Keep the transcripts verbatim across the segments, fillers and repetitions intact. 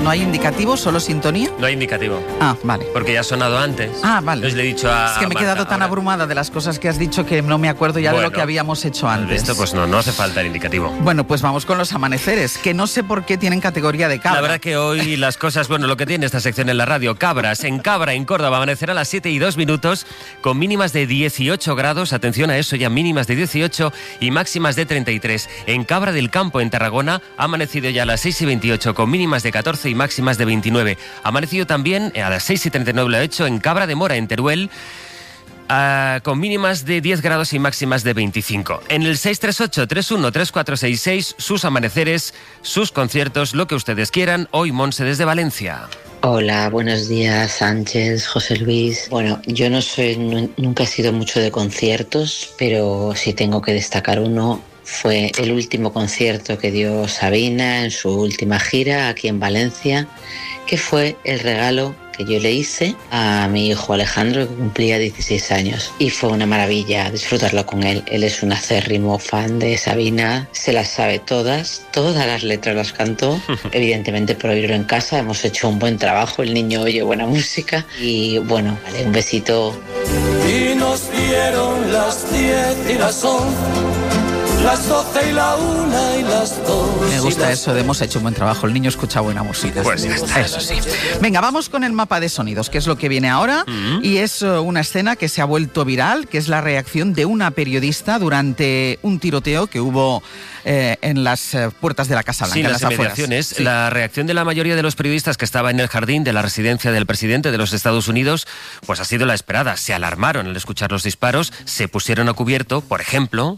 ¿No hay indicativo, solo sintonía? No hay indicativo. Ah, vale. Porque ya ha sonado antes. Ah, vale. Entonces le he dicho a... Es que me he Marta, quedado tan ahora... abrumada de las cosas que has dicho que no me acuerdo ya bueno, de lo que habíamos hecho antes. Esto pues no, no hace falta el indicativo. Bueno, pues vamos con los amaneceres, que no sé por qué tienen categoría de cabra. La verdad que hoy las cosas, bueno, lo que tiene esta sección en la radio, cabras. En Cabra, en Córdoba, amanecerá a las siete y dos minutos con mínimas de dieciocho grados. Atención a eso, ya mínimas de dieciocho y máximas de treinta y tres. En Cabra del Campo, en Tarragona, ha amanecido ya a las seis y veintiocho con mínimas de catorce y máximas de veintinueve. Ha amanecido también a las seis y treinta y nueve lo ha hecho en Cabra de Mora, en Teruel, Uh, con mínimas de diez grados y máximas de veinticinco. En el seis tres ocho, tres uno tres cuatro seis seis, sus amaneceres, sus conciertos, lo que ustedes quieran. Hoy Monse desde Valencia. Hola, buenos días, Sánchez, José Luis. Bueno, yo no soy, no, nunca he sido mucho de conciertos, pero si tengo que destacar uno, fue el último concierto que dio Sabina en su última gira aquí en Valencia, que fue el regalo que yo le hice a mi hijo Alejandro, que cumplía dieciséis años. Y fue una maravilla disfrutarlo con él. Él es un acérrimo fan de Sabina, se las sabe todas, todas las letras las cantó. Evidentemente por oírlo en casa hemos hecho un buen trabajo, el niño oye buena música y bueno, vale, un besito. Y nos dieron las diez y las once. Las doce y la una y las dos. Me gusta eso de hemos hecho un buen trabajo. El niño escucha buena música. Pues ya está. Eso sí. Venga, vamos con el mapa de sonidos, que es lo que viene ahora. Uh-huh. Y es una escena que se ha vuelto viral, que es la reacción de una periodista durante un tiroteo que hubo eh, en las eh, puertas de la Casa Blanca. Sí, en las las inmediaciones. Sí. La reacción de la mayoría de los periodistas que estaba en el jardín de la residencia del presidente de los Estados Unidos, pues ha sido la esperada. Se alarmaron al escuchar los disparos, se pusieron a cubierto, por ejemplo...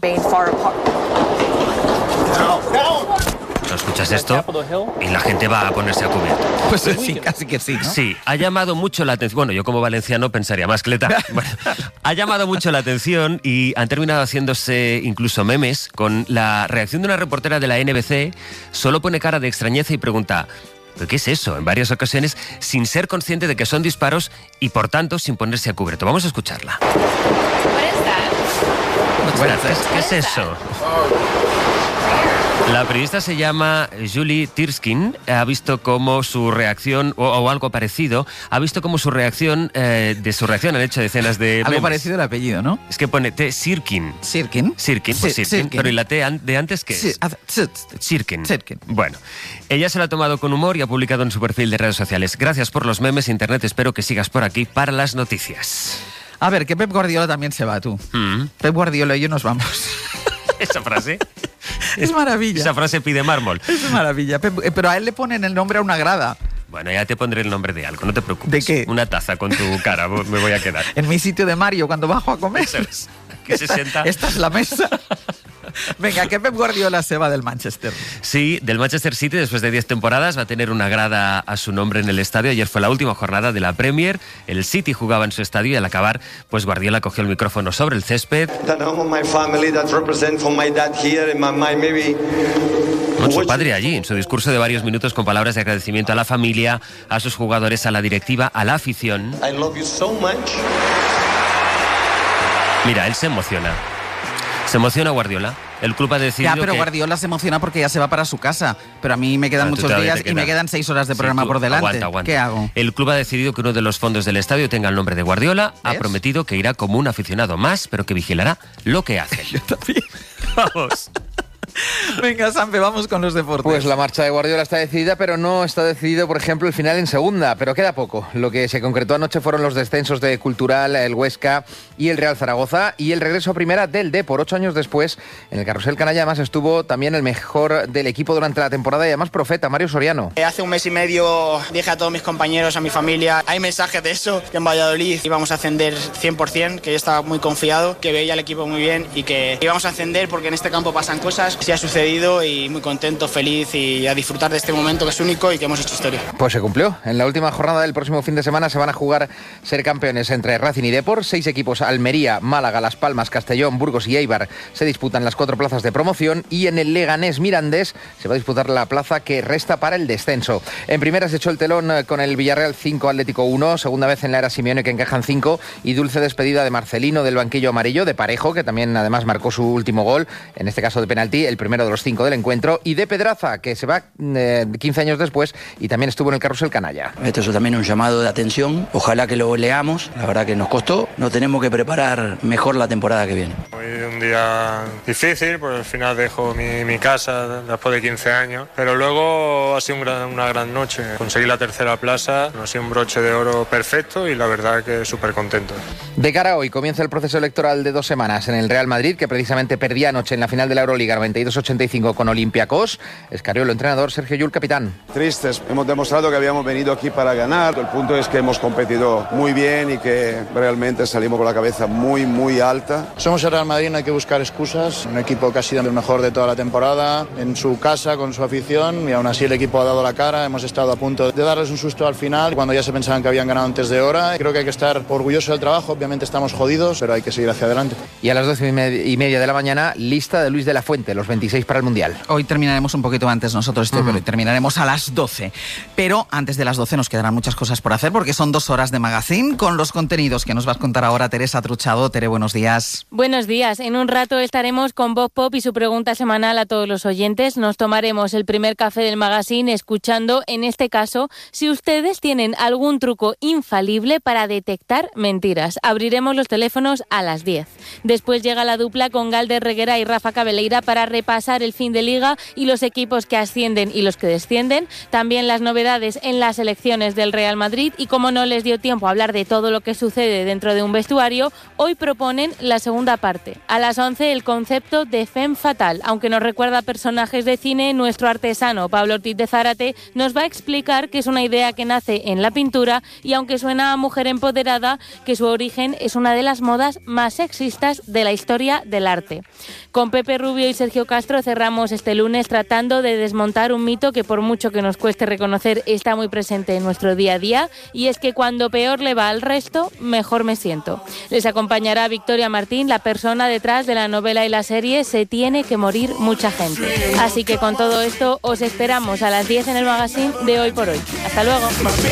¿No escuchas esto? Y la gente va a ponerse a cubierto. Pues sí, casi que sí, ¿no? Sí, ha llamado mucho la atención. Bueno, yo como valenciano pensaría más cleta. Bueno, ha llamado mucho la atención y han terminado haciéndose incluso memes con la reacción de una reportera de la N B C. Solo pone cara de extrañeza y pregunta... ¿Pero qué es eso? En varias ocasiones, sin ser consciente de que son disparos y, por tanto, sin ponerse a cubierto. Vamos a escucharla. Bueno, ¿qué es, ¿qué es eso? La periodista se llama Julie Tirskin. Ha visto cómo su reacción, o, o algo parecido, ha visto cómo su reacción, eh, de su reacción han hecho decenas de memes. Algo parecido el apellido, ¿no? Es que pone T. Sirkin. ¿Sirkin? Sirkin, pues Sí, Sirkin. Sirkin. Pero ¿y la T an- de antes qué es? Sí, az- tzt. Sirkin. Sirkin. Bueno, ella se la ha tomado con humor y ha publicado en su perfil de redes sociales. Gracias por los memes, Internet. Espero que sigas por aquí para las noticias. A ver, que Pep Guardiola también se va, tú. Mm. Pep Guardiola y yo nos vamos. Esa frase... Es maravilla. Esa frase pide mármol. Es maravilla. Pep, eh, pero a él le ponen el nombre a una grada. Bueno, ya te pondré el nombre de algo, no te preocupes. ¿De qué? Una taza con tu cara, me voy a quedar. En mi sitio de Mario, cuando bajo a comer. Eso es. Que se sienta... Esta es la mesa. Venga, que Pep Guardiola se va del Manchester. Sí, del Manchester City, después de diez temporadas, va a tener una grada a su nombre en el estadio. Ayer fue la última jornada de la Premier. El City jugaba en su estadio y al acabar, pues Guardiola cogió el micrófono sobre el césped. Con su padre allí, en su discurso de varios minutos con palabras de agradecimiento a la familia, a sus jugadores, a la directiva, a la afición. I love you so much. Mira, él se emociona. Se emociona Guardiola. El club ha decidido Ya, pero que... Guardiola se emociona porque ya se va para su casa. Pero a mí me quedan Ah, tú muchos todavía días te y me queda. quedan seis horas de Sí, programa tú, por delante. aguanta, aguanta. ¿Qué hago? El club ha decidido que uno de los fondos del estadio tenga el nombre de Guardiola. ¿Ves? Ha prometido que irá como un aficionado más, pero que vigilará lo que hace. Yo también. Vamos. Venga, Sampe, vamos con los deportes. Pues la marcha de Guardiola está decidida, pero no está decidido, por ejemplo, el final en segunda, pero queda poco. Lo que se concretó anoche fueron los descensos de Cultural, el Huesca y el Real Zaragoza y el regreso a primera del Depor. Ocho años después, en el carrusel canalla, además estuvo también el mejor del equipo durante la temporada y además profeta, Mario Soriano. Hace un mes y medio dije a todos mis compañeros, a mi familia, hay mensajes de eso, que en Valladolid íbamos a ascender cien por ciento, que yo estaba muy confiado, que veía al equipo muy bien y que íbamos a ascender porque en este campo pasan cosas. Sí ha sucedido y muy contento, feliz y a disfrutar de este momento que es único y que hemos hecho historia. Pues se cumplió. En la última jornada del próximo fin de semana se van a jugar ser campeones entre Racing y Depor. Seis equipos, Almería, Málaga, Las Palmas, Castellón, Burgos y Eibar, se disputan las cuatro plazas de promoción y en el Leganés Mirandés se va a disputar la plaza que resta para el descenso. En primera se echó el telón con el Villarreal cinco, Atlético uno, segunda vez en la era Simeone que encajan cinco y dulce despedida de Marcelino del banquillo amarillo, de Parejo, que también además marcó su último gol, en este caso de penalti. Pedri, el primero de los cinco del encuentro, y de Pedraza, que se va eh, quince años después y también estuvo en el carrusel canalla. Esto es también un llamado de atención, ojalá que lo leamos, la verdad que nos costó, nos tenemos que preparar mejor la temporada que viene. Hoy un día difícil, porque al final dejo mi, mi casa después de quince años, pero luego ha sido un gran, una gran noche, conseguí la tercera plaza, ha sido un broche de oro perfecto y la verdad que súper contento. De cara a hoy comienza el proceso electoral de dos semanas en el Real Madrid, que precisamente perdía anoche en la final de la Euroliga noventa y dos ochenta y cinco con Olympiacos. Escariolo, entrenador, Sergio Llull, capitán. Tristes, hemos demostrado que habíamos venido aquí para ganar, el punto es que hemos competido muy bien y que realmente salimos con la cabeza muy muy alta. Somos el Real Madrid, no hay que buscar excusas, un equipo que ha sido el mejor de toda la temporada, en su casa, con su afición, y aún así el equipo ha dado la cara, hemos estado a punto de darles un susto al final, cuando ya se pensaban que habían ganado antes de hora. Creo que hay que estar orgullosos del trabajo, obviamente estamos jodidos, pero hay que seguir hacia adelante. Y a las doce y media de la mañana, lista de Luis de la Fuente, los veintiséis para el Mundial. Hoy terminaremos un poquito antes nosotros, este, uh-huh. pero terminaremos a las doce. Pero antes de las doce nos quedarán muchas cosas por hacer, porque son dos horas de magazine con los contenidos que nos vas a contar ahora Teresa Truchado. Tere, buenos días. Buenos días. En un rato estaremos con Voz Pop y su pregunta semanal a todos los oyentes. Nos tomaremos el primer café del magazine escuchando, en este caso, si ustedes tienen algún truco infalible para detectar mentiras. Abriremos los teléfonos a las diez. Después llega la dupla con Galder Reguera y Rafa Cabeleira para repasar el fin de liga y los equipos que ascienden y los que descienden. También las novedades en las elecciones del Real Madrid y como no les dio tiempo a hablar de todo lo que sucede dentro de un vestuario, hoy proponen la segunda parte. A las once el concepto de femme fatal. Aunque nos recuerda a personajes de cine, nuestro artesano Pablo Ortiz de Zárate nos va a explicar que es una idea que nace en la pintura y aunque suena a mujer empoderada, que su origen es una de las modas más sexistas de la historia del arte. Con Pepe Rubio y Sergio Castro cerramos este lunes tratando de desmontar un mito que por mucho que nos cueste reconocer está muy presente en nuestro día a día, y es que cuando peor le va al resto, mejor me siento. Les acompañará Victoria Martín, la persona detrás de la novela y la serie Se tiene que morir mucha gente. Así que con todo esto os esperamos a las diez en el magazine de Hoy por Hoy. Hasta luego.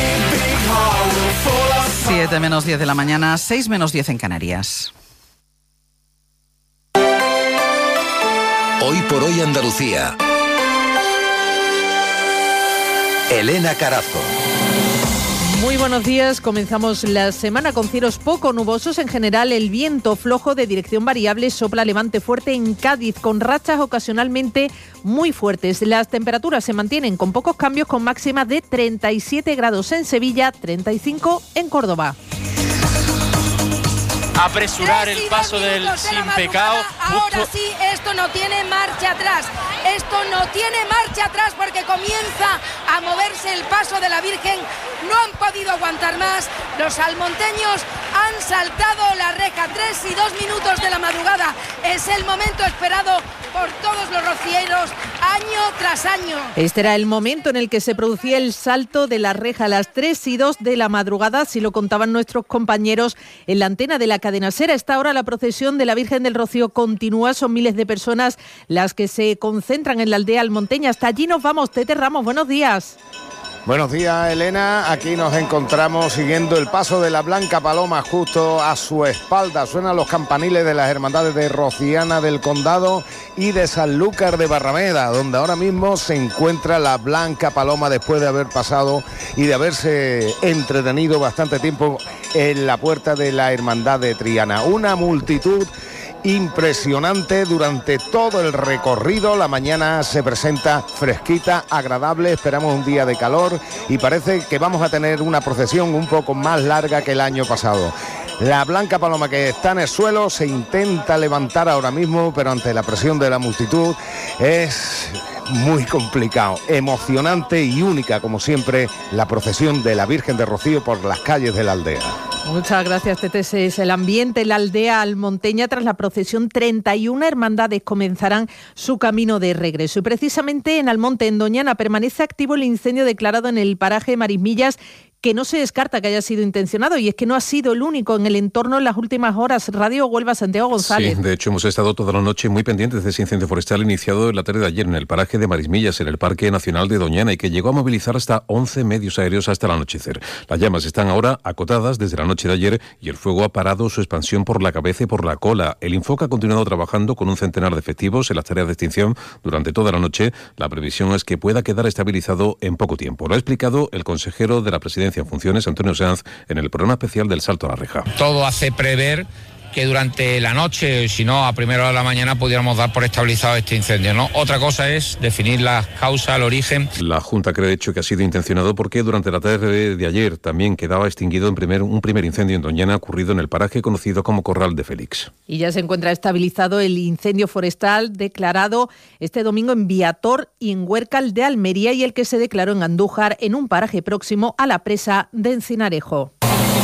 siete menos diez de la mañana, seis menos diez en Canarias. Hoy por Hoy Andalucía. Elena Carazo. Muy buenos días. Comenzamos la semana con cielos poco nubosos. En general, el viento flojo de dirección variable sopla levante fuerte en Cádiz, con rachas ocasionalmente muy fuertes. Las temperaturas se mantienen con pocos cambios, con máximas de treinta y siete grados en Sevilla, treinta y cinco en Córdoba. Apresurar el paso del sin pecado. Ahora sí, esto no tiene marcha atrás. Esto no tiene marcha atrás porque comienza a moverse el paso de la Virgen. No han podido aguantar más. Los almonteños han saltado la reja. Tres y dos minutos de la madrugada. Es el momento esperado por todos los rocieros año tras año. Este era el momento en el que se producía el salto de la reja a las tres y dos de la madrugada, así lo contaban nuestros compañeros en la antena de la cadena SER. A esta hora la procesión de la Virgen del Rocío continúa, son miles de personas las que se concentran en la aldea almonteña. Hasta allí nos vamos. Tete Ramos, buenos días. Buenos días, Elena. Aquí nos encontramos siguiendo el paso de la Blanca Paloma justo a su espalda. Suenan los campaniles de las hermandades de Rociana del Condado y de Sanlúcar de Barrameda, donde ahora mismo se encuentra la Blanca Paloma después de haber pasado y de haberse entretenido bastante tiempo en la puerta de la Hermandad de Triana. Una multitud impresionante durante todo el recorrido. La mañana se presenta fresquita, agradable, esperamos un día de calor y parece que vamos a tener una procesión un poco más larga que el año pasado. La Blanca Paloma, que está en el suelo, se intenta levantar ahora mismo, pero ante la presión de la multitud es muy complicado. Emocionante y única, como siempre, la procesión de la Virgen de Rocío por las calles de la aldea. Muchas gracias, Tete. Ese es el ambiente en la aldea almonteña. Tras la procesión, treinta y una hermandades comenzarán su camino de regreso. Y precisamente en Almonte, en Doñana, permanece activo el incendio declarado en el paraje Marismillas, que no se descarta que haya sido intencionado, y es que no ha sido el único en el entorno en las últimas horas. Radio Huelva, Santiago González. Sí, de hecho hemos estado toda la noche muy pendientes de ese incendio forestal iniciado en la tarde de ayer en el paraje de Marismillas, en el Parque Nacional de Doñana, y que llegó a movilizar hasta once medios aéreos hasta el anochecer. Las llamas están ahora acotadas desde la noche de ayer y el fuego ha parado su expansión por la cabeza y por la cola. El Infoca ha continuado trabajando con un centenar de efectivos en las tareas de extinción durante toda la noche. La previsión es que pueda quedar estabilizado en poco tiempo. Lo ha explicado el consejero de la Presidencia en funciones, Antonio Sanz, en el programa especial del Salto a la Reja. Todo hace prever que durante la noche, si no a primera hora de la mañana, pudiéramos dar por estabilizado este incendio, ¿no? Otra cosa es definir las causas, el origen. La Junta cree de hecho que ha sido intencionado porque durante la tarde de ayer también quedaba extinguido en primer, un primer incendio en Doñana ocurrido en el paraje conocido como Corral de Félix. Y ya se encuentra estabilizado el incendio forestal declarado este domingo en Viator y en Huércal de Almería, y el que se declaró en Andújar, en un paraje próximo a la presa de Encinarejo.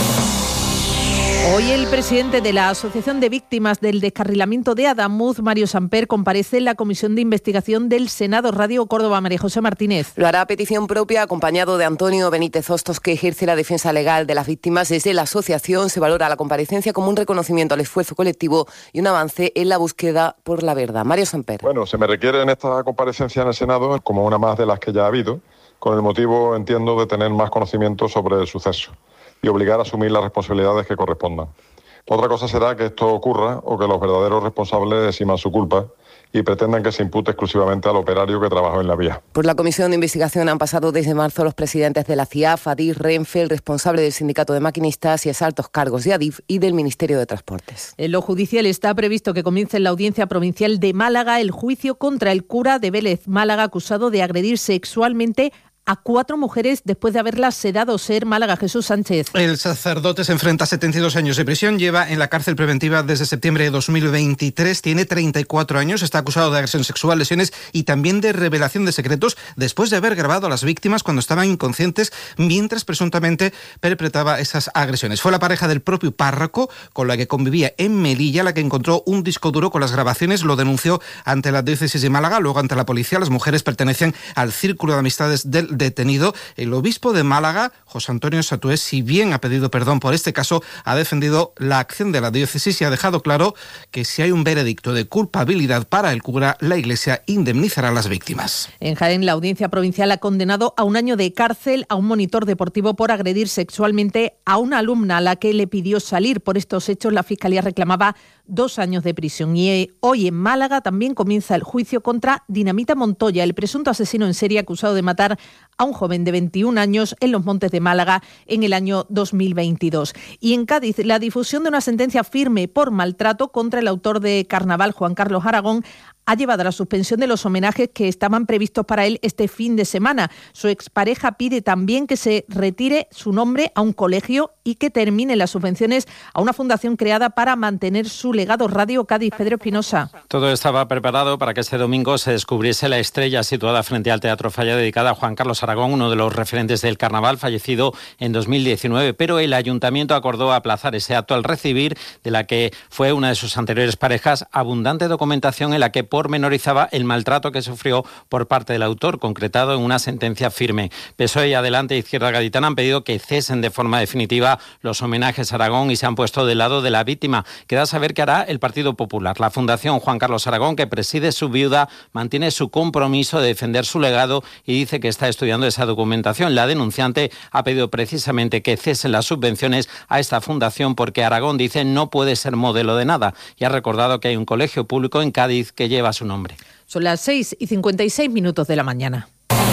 Hoy el presidente de la Asociación de Víctimas del Descarrilamiento de Adamuz, Mario Samper, comparece en la Comisión de Investigación del Senado. Radio Córdoba, María José Martínez. Lo hará a petición propia, acompañado de Antonio Benítez Hostos, que ejerce la defensa legal de las víctimas. Desde la asociación se valora la comparecencia como un reconocimiento al esfuerzo colectivo y un avance en la búsqueda por la verdad. Mario Samper. Bueno, se me requiere en esta comparecencia en el Senado, como una más de las que ya ha habido, con el motivo, entiendo, de tener más conocimiento sobre el suceso y obligar a asumir las responsabilidades que correspondan. Otra cosa será que esto ocurra o que los verdaderos responsables eximan su culpa y pretendan que se impute exclusivamente al operario que trabajó en la vía. Por la Comisión de Investigación han pasado desde marzo los presidentes de la C I A F, Adif, Renfe, el responsable del Sindicato de Maquinistas y exaltos cargos de Adif y del Ministerio de Transportes. En lo judicial está previsto que comience en la Audiencia Provincial de Málaga el juicio contra el cura de Vélez, Málaga, acusado de agredir sexualmente a cuatro mujeres después de haberlas sedado. Ser Málaga, Jesús Sánchez. El sacerdote se enfrenta a setenta y dos años de prisión, lleva en la cárcel preventiva desde septiembre de dos mil veintitrés, tiene treinta y cuatro años, está acusado de agresión sexual, lesiones y también de revelación de secretos después de haber grabado a las víctimas cuando estaban inconscientes mientras presuntamente perpetraba esas agresiones. Fue la pareja del propio párroco con la que convivía en Melilla la que encontró un disco duro con las grabaciones, lo denunció ante la diócesis de Málaga, luego ante la policía. Las mujeres pertenecen al círculo de amistades del detenido. El obispo de Málaga, José Antonio Satué, si bien ha pedido perdón por este caso, ha defendido la acción de la diócesis y ha dejado claro que si hay un veredicto de culpabilidad para el cura, la Iglesia indemnizará a las víctimas. En Jaén, la Audiencia Provincial ha condenado a un año de cárcel a un monitor deportivo por agredir sexualmente a una alumna a la que le pidió salir. Por estos hechos, la Fiscalía reclamaba dos años de prisión. Y hoy en Málaga también comienza el juicio contra Dinamita Montoya, el presunto asesino en serie acusado de matar a un joven de veintiún años en los Montes de Málaga en el año dos mil veintidós. Y en Cádiz, la difusión de una sentencia firme por maltrato contra el autor de Carnaval, Juan Carlos Aragón, ha llevado a la suspensión de los homenajes que estaban previstos para él este fin de semana. Su expareja pide también que se retire su nombre a un colegio y que termine las subvenciones a una fundación creada para mantener su legado. Radio Cádiz, Pedro Espinosa. Todo estaba preparado para que este domingo se descubriese la estrella situada frente al Teatro Falla dedicada a Juan Carlos Aragón, uno de los referentes del carnaval, fallecido en dos mil diecinueve, pero el ayuntamiento acordó aplazar ese acto al recibir de la que fue una de sus anteriores parejas abundante documentación en la que pormenorizaba el maltrato que sufrió por parte del autor, concretado en una sentencia firme. P S O E y Adelante Izquierda Gaditana han pedido que cesen de forma definitiva los homenajes a Aragón y se han puesto del lado de la víctima. Queda saber qué hará el Partido Popular. La Fundación Juan Carlos Aragón, que preside su viuda, mantiene su compromiso de defender su legado y dice que está estudiando esa documentación. La denunciante ha pedido precisamente que cesen las subvenciones a esta fundación porque Aragón, dice, no puede ser modelo de nada, y ha recordado que hay un colegio público en Cádiz que lleva su nombre. Son las seis y cincuenta y seis minutos de la mañana.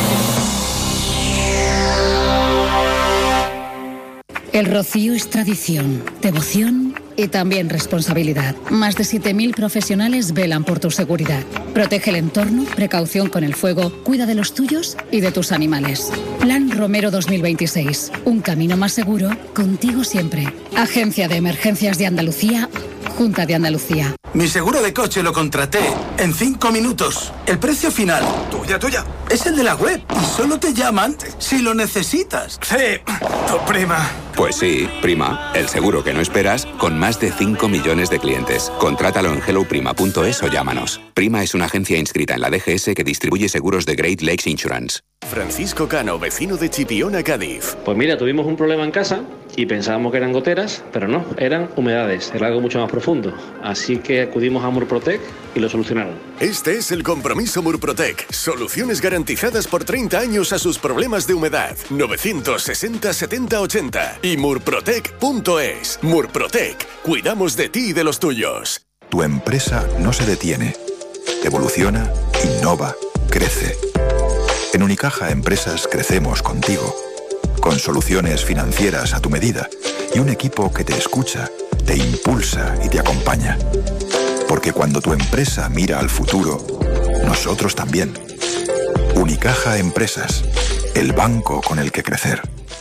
El rocío es tradición, devoción y también responsabilidad. Más de siete mil profesionales velan por tu seguridad. Protege el entorno, precaución con el fuego, cuida de los tuyos y de tus animales. Plan Romero dos mil veintiséis. Un camino más seguro, contigo siempre. Agencia de Emergencias de Andalucía, Junta de Andalucía. Mi seguro de coche lo contraté en cinco minutos. El precio final, tuya, tuya, es el de la web y solo te llaman si lo necesitas. Sí, tu prima. Pues sí, Prima, el seguro que no esperas, con más de cinco millones de clientes. Contrátalo en hello prima punto es o llámanos. Prima es una agencia inscrita en la D G S que distribuye seguros de Great Lakes Insurance. Francisco Cano, vecino de Chipiona, Cádiz. Pues mira, tuvimos un problema en casa y pensábamos que eran goteras, pero no, eran humedades, era algo mucho más profundo. Así que acudimos a Murprotec y lo solucionaron. Este es el compromiso Murprotec. Soluciones garantizadas por treinta años a sus problemas de humedad. novecientos sesenta setenta ochenta y murprotec punto es. Murprotec. Cuidamos de ti y de los tuyos. Tu empresa no se detiene. Evoluciona, innova, crece. En Unicaja Empresas crecemos contigo. Con soluciones financieras a tu medida y un equipo que te escucha, te impulsa y te acompaña. Porque cuando tu empresa mira al futuro, nosotros también. Unicaja Empresas, el banco con el que crecer.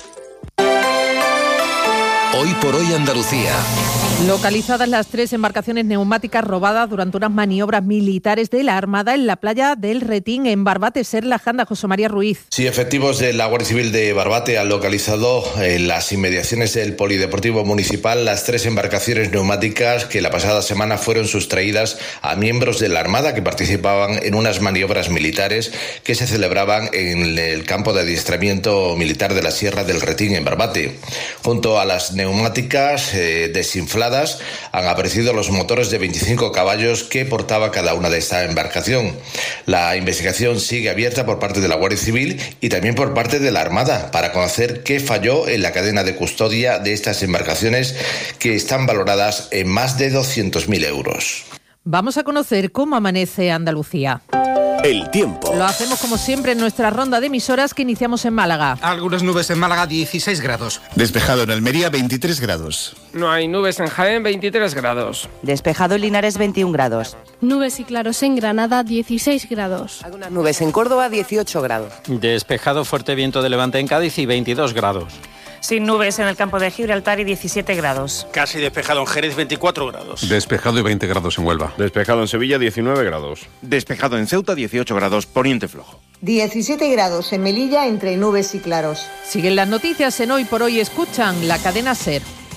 Hoy por hoy Andalucía. Localizadas las tres embarcaciones neumáticas robadas durante unas maniobras militares de la Armada en la playa del Retín, en Barbate, Ser la Janda. José María Ruiz. Sí, efectivos de la Guardia Civil de Barbate han localizado en las inmediaciones del Polideportivo Municipal las tres embarcaciones neumáticas que la pasada semana fueron sustraídas a miembros de la Armada que participaban en unas maniobras militares que se celebraban en el campo de adiestramiento militar de la Sierra del Retín, en Barbate. Junto a las neumáticas eh, desinfladas han aparecido los motores de veinticinco caballos que portaba cada una de esta embarcación. La investigación sigue abierta por parte de la Guardia Civil y también por parte de la Armada para conocer qué falló en la cadena de custodia de estas embarcaciones, que están valoradas en más de doscientos mil euros. Vamos a conocer cómo amanece Andalucía. El tiempo. Lo hacemos como siempre en nuestra ronda de emisoras que iniciamos en Málaga. Algunas nubes en Málaga, dieciséis grados. Despejado en Almería, veintitrés grados. No hay nubes en Jaén, veintitrés grados. Despejado en Linares, veintiún grados. Nubes y claros en Granada, dieciséis grados. Algunas nubes en Córdoba, dieciocho grados. Despejado, fuerte viento de levante en Cádiz y veintidós grados. Sin nubes en el campo de Gibraltar y diecisiete grados. Casi despejado en Jerez, veinticuatro grados. Despejado y veinte grados en Huelva. Despejado en Sevilla, diecinueve grados. Despejado en Ceuta, dieciocho grados, poniente flojo. diecisiete grados en Melilla, entre nubes y claros. Siguen las noticias en Hoy por Hoy. Escuchan la cadena SER.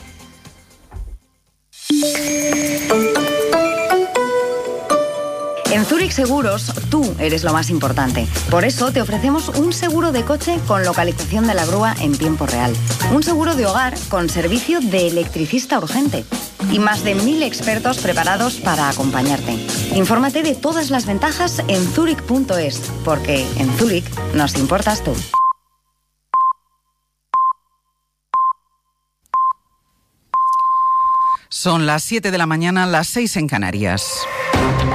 En Zurich Seguros, tú eres lo más importante. Por eso te ofrecemos un seguro de coche con localización de la grúa en tiempo real. Un seguro de hogar con servicio de electricista urgente. Y más de mil expertos preparados para acompañarte. Infórmate de todas las ventajas en zurich punto es, porque en Zurich nos importas tú. Son las siete de la mañana, las seis en Canarias.